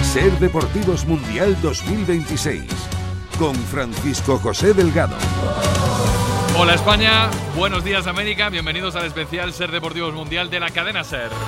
Ser Deportivos Mundial 2026 con Francisco José Delgado. Hola España, buenos días América, bienvenidos al especial Ser Deportivos Mundial de la cadena SER.